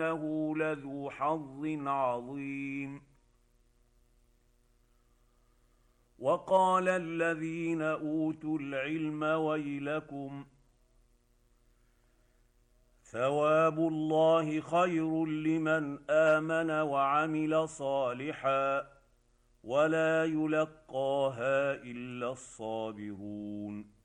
إنه لذو حظ عظيم. وقال الذين أوتوا العلم ويلكم ثواب الله خير لمن آمن وعمل صالحا ولا يلقاها إلا الصابرون.